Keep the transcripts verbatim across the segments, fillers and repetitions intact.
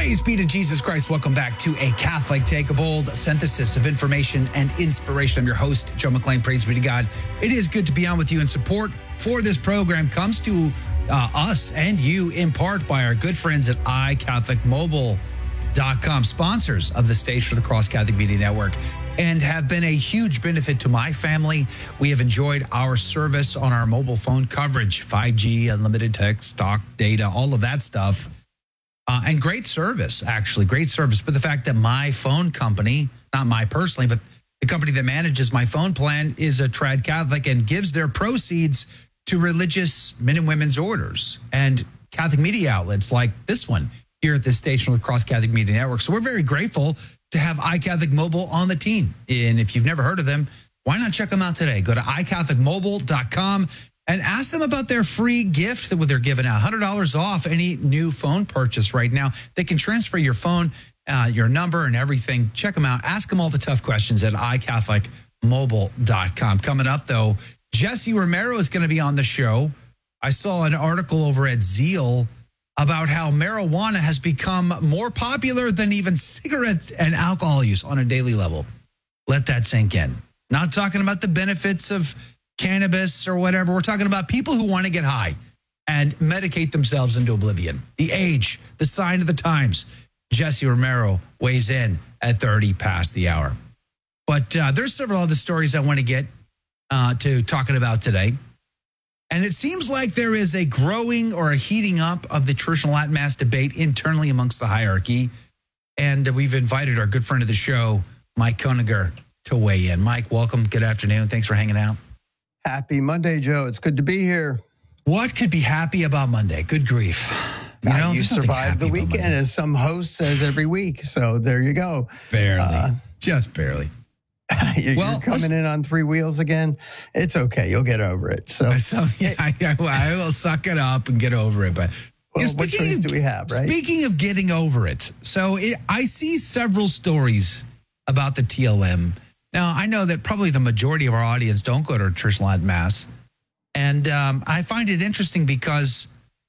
Praise be to Jesus Christ. Welcome back to A Catholic Take a Bold, synthesis of information and inspiration. I'm your host, Joe McClain. Praise be to God. It is good to be on with you, and support for this program comes to uh, us and you in part by our good friends at i catholic mobile dot com, sponsors of the Stage for the Cross Catholic Media Network, and have been a huge benefit to my family. We have enjoyed our service on our mobile phone coverage, five G, unlimited text, talk, data, all of that stuff. Uh, and great service, actually, great service. But the fact that my phone company, not my personally, but the company that manages my phone plan is a trad Catholic and gives their proceeds to religious men and women's orders and Catholic media outlets like this one here at this station with Cross Catholic Media Network. So we're very grateful to have iCatholic Mobile on the team. And if you've never heard of them, why not check them out today? Go to i catholic mobile dot com. And ask them about their free gift that they're giving out. one hundred dollars off any new phone purchase right now. They can transfer your phone, uh, your number, and everything. Check them out. Ask them all the tough questions at i catholic mobile dot com. Coming up, though, Jesse Romero is going to be on the show. I saw an article over at Zeal about how marijuana has become more popular than even cigarettes and alcohol use on a daily level. Let that sink in. Not talking about the benefits of cannabis or whatever. We're talking about people who want to get high and medicate themselves into oblivion. The age, the sign of the times. Jesse Romero weighs in at thirty past the hour. But uh, there's several other stories I want to get uh, to talking about today. And it seems like there is a growing or a heating up of the traditional Latin Mass debate internally amongst the hierarchy. And we've invited our good friend of the show, Mike Koeniger, to weigh in. Mike, welcome. Good afternoon. Thanks for hanging out. Happy Monday, Joe. It's good to be here. What could be happy about Monday? Good grief. You, know, you survived the weekend, as some host says every week. So there you go. Barely. Uh, Just barely. You're, well, you're coming in on three wheels again. It's okay. You'll get over it. So, so yeah, I, I will suck it up and get over it. But well, you know, what choice do we have, right? Speaking of getting over it, so it, I see several stories about the T L M. Now, I know that probably the majority of our audience don't go to Church Latin Mass. And um, I find it interesting because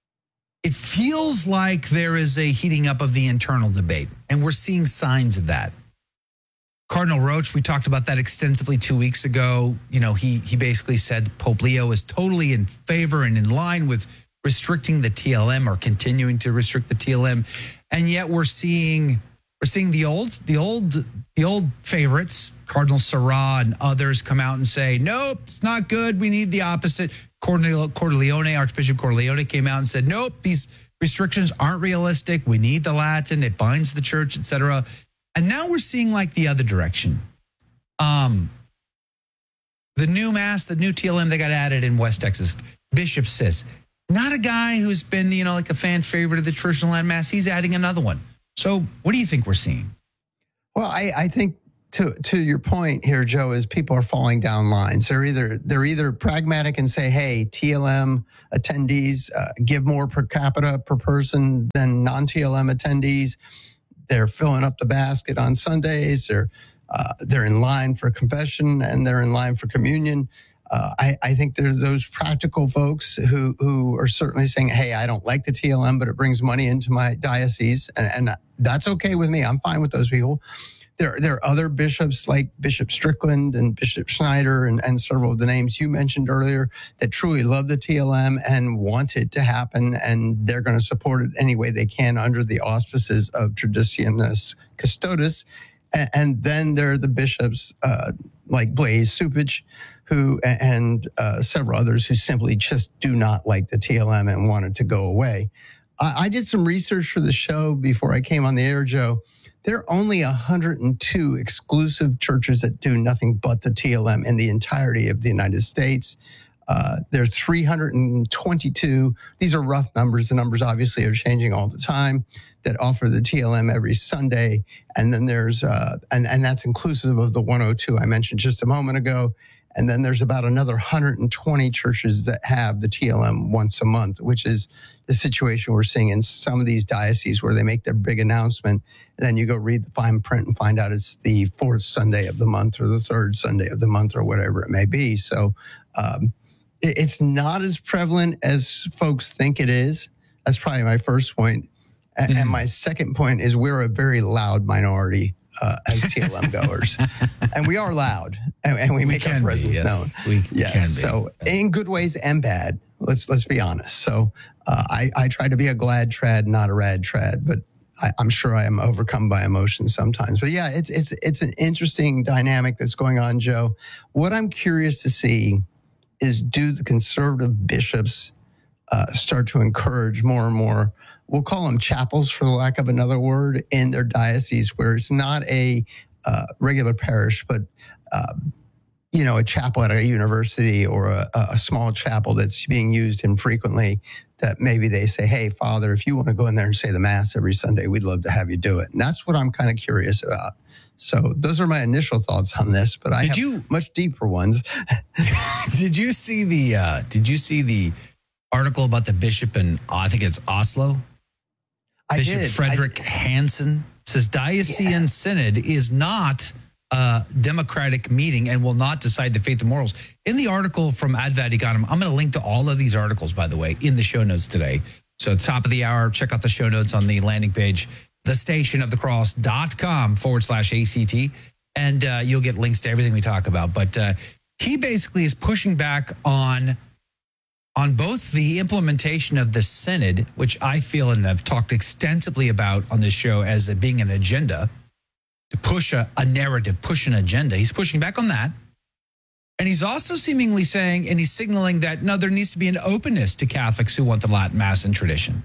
it feels like there is a heating up of the internal debate, and we're seeing signs of that. Cardinal Roach, we talked about that extensively two weeks ago. You know, he he basically said Pope Leo is totally in favor and in line with restricting the T L M or continuing to restrict the T L M. And yet we're seeing... We're seeing the old, the old, the old favorites, Cardinal Sarah and others, come out and say, "Nope, it's not good. We need the opposite." Cordileone, Archbishop Cordileone, came out and said, "Nope, these restrictions aren't realistic. We need the Latin. It binds the church, et cetera" And now we're seeing like the other direction. Um, the new Mass, the new T L M that got added in West Texas, Bishop Sis, not a guy who's been, you know, like a fan favorite of the traditional Latin Mass. He's adding another one. So what do you think we're seeing? Well, I, I think to to your point here, Joe, is people are falling down lines. They're either they're either pragmatic and say, hey, T L M attendees uh, give more per capita per person than non-T L M attendees. They're filling up the basket on Sundays. They're uh, they're in line for confession and they're in line for communion. Uh, I, I think there's those practical folks who, who are certainly saying, hey, I don't like the T L M, but it brings money into my diocese. And, and that's okay with me. I'm fine with those people. There, there are other bishops like Bishop Strickland and Bishop Schneider and, and several of the names you mentioned earlier that truly love the T L M and want it to happen. And they're going to support it any way they can under the auspices of Traditionis Custodes. And, and then there are the bishops uh, like Blaise Cupich, who and uh, several others who simply just do not like the T L M and want it to go away. I, I did some research for the show before I came on the air, Joe. There are only one hundred two exclusive churches that do nothing but the T L M in the entirety of the United States. Uh, there are three hundred twenty-two. These are rough numbers. The numbers obviously are changing all the time, that offer the T L M every Sunday. And then there's, uh, and, and that's inclusive of the one oh two I mentioned just a moment ago. And then there's about another one hundred twenty churches that have the T L M once a month, which is the situation we're seeing in some of these dioceses where they make their big announcement. And then you go read the fine print and find out it's the fourth Sunday of the month or the third Sunday of the month or whatever it may be. So um, it, it's not as prevalent as folks think it is. That's probably my first point. And, mm. and my second point is we're a very loud minority uh, as T L M goers. And we are loud, and, and we make we our presence be, yes. known. We, we yes. can be. So in good ways and bad, let's let's be honest. So uh, I, I try to be a glad trad, not a rad trad, but I, I'm sure I am overcome by emotions sometimes. But yeah, it's it's it's an interesting dynamic that's going on, Joe. What I'm curious to see is, do the conservative bishops uh, start to encourage more and more, we'll call them chapels for the lack of another word, in their diocese, where it's not a uh, regular parish, but uh, you know, a chapel at a university or a, a small chapel that's being used infrequently, that maybe they say, hey, Father, if you want to go in there and say the Mass every Sunday, we'd love to have you do it. And that's what I'm kind of curious about. So those are my initial thoughts on this, but I did have you, much deeper ones. Did you see the uh, Did you see the article about the bishop in, I think it's Oslo? I Bishop did. Frederick I, Hansen says diocesan yeah. synod is not a democratic meeting and will not decide the faith and morals. In the article from Ad Vaticanum, I'm going to link to all of these articles, by the way, in the show notes today. So at the top of the hour, check out the show notes on the landing page, thestationofthecross.com forward slash ACT, and uh, you'll get links to everything we talk about. But uh, he basically is pushing back on on both the implementation of the synod, which I feel and I've talked extensively about on this show as a, being an agenda, to push a, a narrative, push an agenda. He's pushing back on that. And he's also seemingly saying, and he's signaling that, no, there needs to be an openness to Catholics who want the Latin Mass and tradition.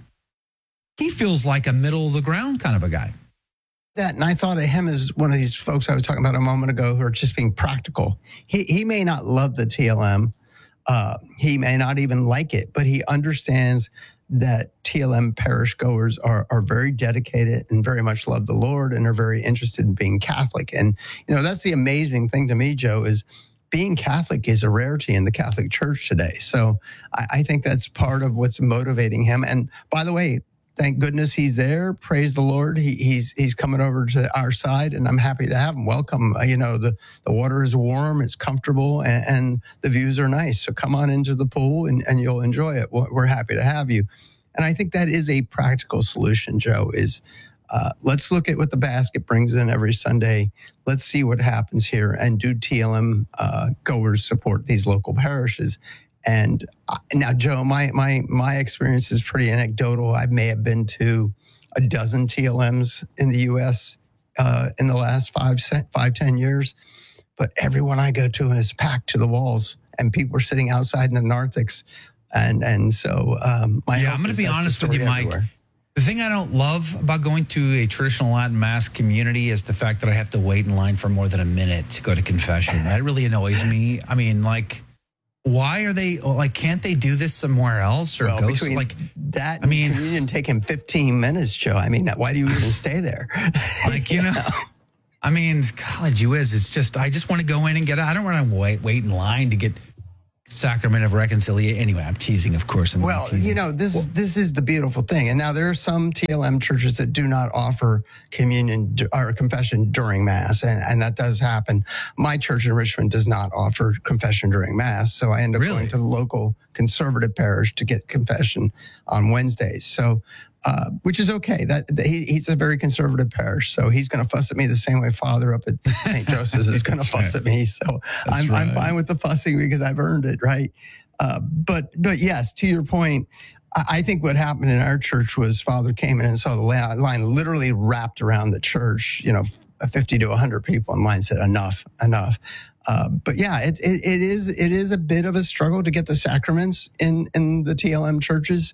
He feels like a middle of the ground kind of a guy. That, and I thought of him as one of these folks I was talking about a moment ago who are just being practical. He he may not love the T L M. Uh, he may not even like it, but he understands that T L M parish goers are are very dedicated and very much love the Lord and are very interested in being Catholic. And, you know, that's the amazing thing to me, Joe, is being Catholic is a rarity in the Catholic Church today. So I, I think that's part of what's motivating him. And by the way, thank goodness he's there. Praise the Lord. He, he's he's coming over to our side, and I'm happy to have him. Welcome. Uh, you know, the, the water is warm, it's comfortable, and, and the views are nice. So come on into the pool, and, and you'll enjoy it. We're happy to have you. And I think that is a practical solution, Joe, is uh, let's look at what the basket brings in every Sunday. Let's see what happens here. And do T L M uh, goers support these local parishes? And uh, now, Joe, my my my experience is pretty anecdotal. I may have been to a dozen T L Ms in the U S uh, in the last five, five, ten years, but everyone I go to is packed to the walls, and people are sitting outside in the narthex. And and so, um, my yeah, I'm going to be honest with you, Mike. Everywhere. The thing I don't love about going to a traditional Latin Mass community is the fact that I have to wait in line for more than a minute to go to confession. That really annoys me. I mean, like, why are they like? Can't they do this somewhere else or well, go so, like that? I mean, communion take him fifteen minutes, Joe. I mean, why do you even stay there? Like you, you know, know, I mean, college you is. It's just I just want to go in and get. I don't want to wait wait in line to get sacrament of reconciliation. Anyway, I'm teasing, of course. I'm well, teasing. you know, this is this is the beautiful thing. And now there are some T L M churches that do not offer communion or confession during Mass, and, and that does happen. My church in Richmond does not offer confession during Mass, so I end up really? going to the local conservative parish to get confession on Wednesdays. So, uh, which is okay. That, that he, he's a very conservative parish, so he's going to fuss at me the same way Father up at Saint Joseph's is going to fuss right. at me. So I'm, right. I'm fine with the fussing because I've earned it, right? Uh, but but yes, to your point, I, I think what happened in our church was Father came in and saw the line literally wrapped around the church. You know, fifty to one hundred people in line said enough, enough. Uh, but yeah, it, it it is it is a bit of a struggle to get the sacraments in in the T L M churches.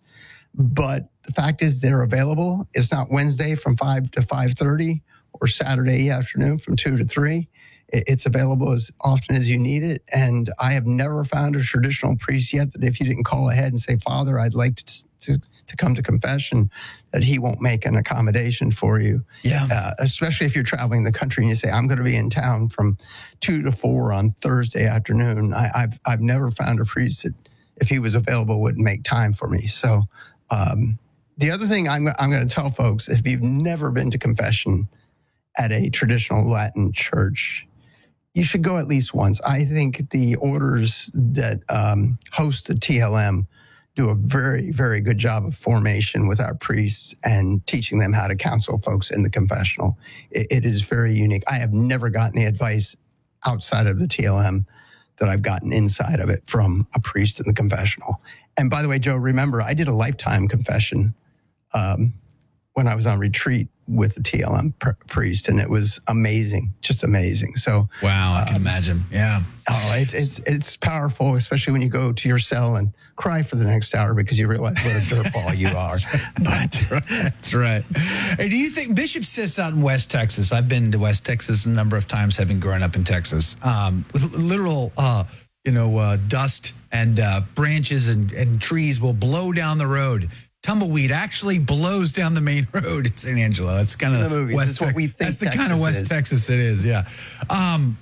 But the fact is they're available. It's not Wednesday from five to five thirty or Saturday afternoon from two to three. It's available as often as you need it. And I have never found a traditional priest yet that if you didn't call ahead and say, Father, I'd like to to, to come to confession, that he won't make an accommodation for you. Yeah. Uh, especially if you're traveling the country and you say, I'm going to be in town from two to four on Thursday afternoon. I, I've I've never found a priest that, if he was available, wouldn't make time for me. So Um, the other thing I'm, I'm going to tell folks, if you've never been to confession at a traditional Latin church, you should go at least once. I think the orders that um, host the T L M do a very, very good job of formation with our priests and teaching them how to counsel folks in the confessional. It, it is very unique. I have never gotten the advice outside of the T L M that I've gotten inside of it from a priest in the confessional. And by the way, Joe, remember, I did a lifetime confession um, when I was on retreat with the T L M pr- priest, and it was amazing, just amazing. So, wow, I can um, imagine. Yeah. Oh, it's it's it's powerful, especially when you go to your cell and cry for the next hour because you realize what a dirtball you are. But that's right. That's right. Hey, do you think Bishop Sis out in West Texas? I've been to West Texas a number of times, having grown up in Texas. Um, with literal, uh, you know, uh, dust and uh, branches and, and trees will blow down the road. Tumbleweed actually blows down the main road in San Angelo. That's kind of the West. That's what we think. That's the Texas kind of West is. Texas it is. Yeah. Um,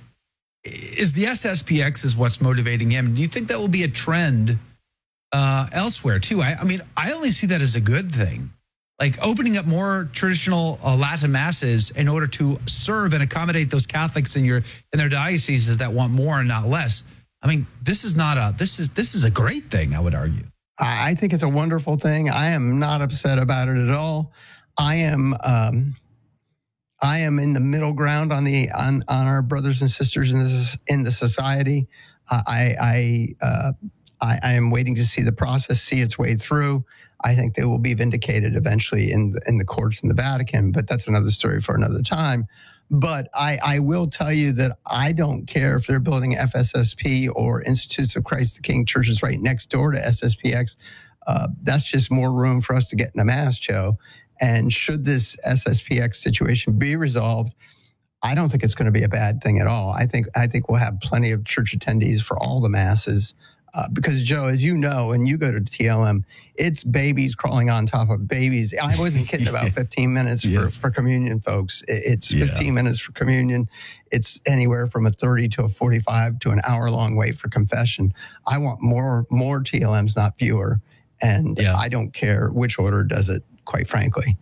is the S S P X is what's motivating him? Do you think that will be a trend uh, elsewhere too? I, I mean, I only see that as a good thing. Like opening up more traditional uh, Latin masses in order to serve and accommodate those Catholics in your in their dioceses that want more and not less. I mean, this is not a this is this is a great thing, I would argue. I think it's a wonderful thing. I am not upset about it at all. I am, um, I am in the middle ground on the on, on our brothers and sisters in this in the society. Uh, I I, uh, I I am waiting to see the process see its way through. I think they will be vindicated eventually in the, in the courts in the Vatican, but that's another story for another time. But I, I will tell you that I don't care if they're building F S S P or Institutes of Christ the King churches right next door to S S P X. Uh, that's just more room for us to get in a mass, Joe. And should this S S P X situation be resolved, I don't think it's going to be a bad thing at all. I think I think we'll have plenty of church attendees for all the masses. Uh, because, Joe, as you know, and you go to T L M, it's babies crawling on top of babies. I wasn't kidding about fifteen minutes for, yes. for communion, folks. It's yeah. fifteen minutes for communion. It's anywhere from a thirty to a forty-five to an hour-long wait for confession. I want more more T L Ms, not fewer. And yeah. I don't care which order does it, quite frankly.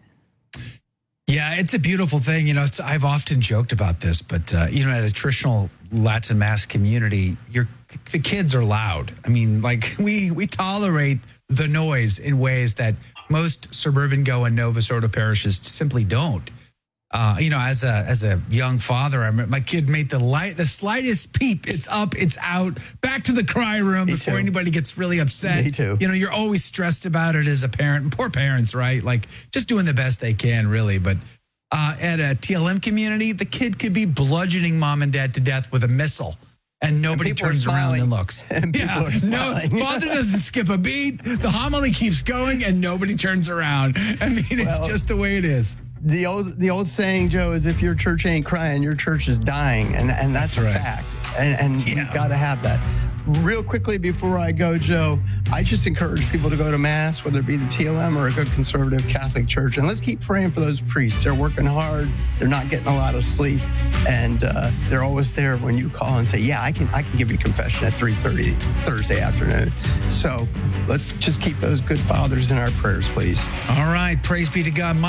Yeah, it's a beautiful thing. You know, it's, I've often joked about this, but, uh, you know, at a traditional Latin Mass community, you're, the kids are loud. I mean, like, we, we tolerate the noise in ways that most suburban Go and Novus Ordo parishes simply don't. Uh, you know, as a as a young father, I remember my kid made the light, the slightest peep, it's up, it's out, back to the cry room Me before too. anybody gets really upset. Me too. You know, you're always stressed about it as a parent. Poor parents, right? Like, just doing the best they can, really. But uh, at a T L M community, the kid could be bludgeoning mom and dad to death with a missile. And nobody and turns around and looks. And yeah, no, father doesn't skip a beat. The homily keeps going, and nobody turns around. I mean, it's well, just the way it is. The old the old saying, Joe, is if your church ain't crying, your church is dying, and and that's, That's right. a fact. And, and Yeah. we've got to have that. Real quickly before I go, Joe, I just encourage people to go to Mass, whether it be the T L M or a good conservative Catholic church. And let's keep praying for those priests. They're working hard. They're not getting a lot of sleep. And uh, they're always there when you call and say, yeah, I can I can give you confession at three thirty Thursday afternoon. So let's just keep those good fathers in our prayers, please. All right. Praise be to God.